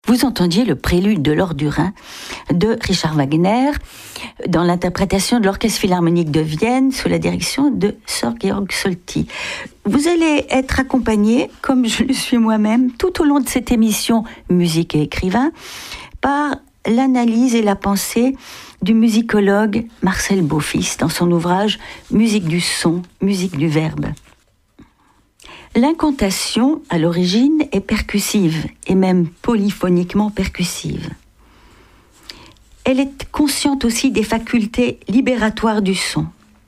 Vous entendiez le prélude de l'Or du Rhin de Richard Wagner dans l'interprétation de l'Orchestre Philharmonique de Vienne sous la direction de Sir Georg Solti. Vous allez être accompagné, comme je le suis moi-même, tout au long de cette émission Musique et écrivain, par l'analyse et la pensée du musicologue Marcel Beaufils dans son ouvrage Musique du son, musique du verbe. L'incantation, à l'origine, est percussive, et même polyphoniquement percussive. Elle est consciente aussi des facultés libératoires du son.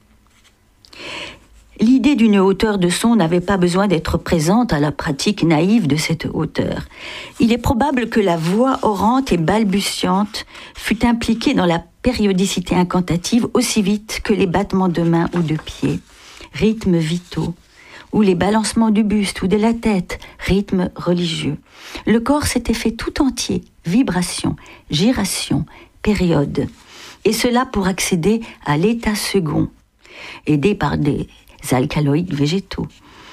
L'idée d'une hauteur de son n'avait pas besoin d'être présente à la pratique naïve de cette hauteur. Il est probable que la voix orante et balbutiante fût impliquée dans la périodicité incantative aussi vite que les battements de mains ou de pieds, rythmes vitaux, ou les balancements du buste ou de la tête, rythme religieux. Le corps s'était fait tout entier, vibration, giration, période. Et cela pour accéder à l'état second, aidé par des alcaloïdes végétaux.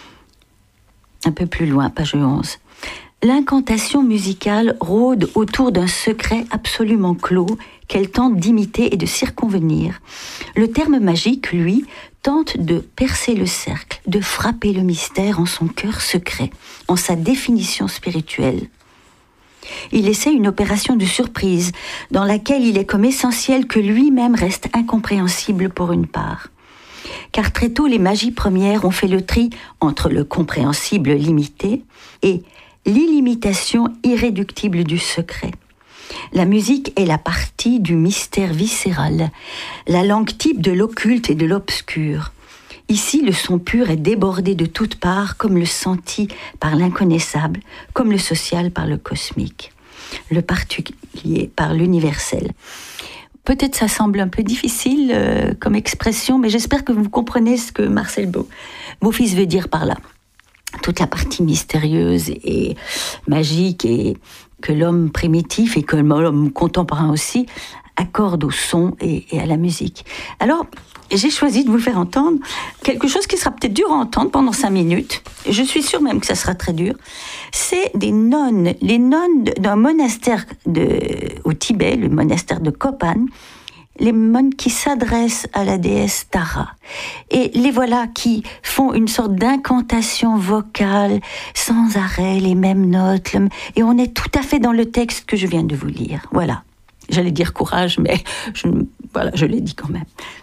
Un peu plus loin, page 11. L'incantation musicale rôde autour d'un secret absolument clos qu'elle tente d'imiter et de circonvenir. Le terme magique, lui, tente de percer le cercle, de frapper le mystère en son cœur secret, en sa définition spirituelle. Il essaie une opération de surprise, dans laquelle il est comme essentiel que lui-même reste incompréhensible pour une part. Car très tôt, les magies premières ont fait le tri entre le compréhensible limité et l'illimitation irréductible du secret. La musique est la partie du mystère viscéral, la langue type de l'occulte et de l'obscur. Ici, le son pur est débordé de toutes parts, comme le senti par l'inconnaissable, comme le social par le cosmique, le particulier par l'universel. Peut-être ça semble un peu difficile comme expression, mais j'espère que vous comprenez ce que Marcel Beaufils veut dire par là. Toute la partie mystérieuse et magique et que l'homme primitif et que l'homme contemporain aussi accorde au son et à la musique. Alors, j'ai choisi de vous faire entendre quelque chose qui sera peut-être dur à entendre pendant 5 minutes. Je suis sûre même que ça sera très dur. C'est des nonnes, les nonnes d'un monastère au Tibet, le monastère de Kopan, les nonnes qui s'adressent à la déesse Tara. Et les voilà qui font une sorte d'incantation vocale, sans arrêt, les mêmes notes. Et on est tout à fait dans le texte que je viens de vous lire. Voilà. J'allais dire courage, mais je l'ai dit quand même.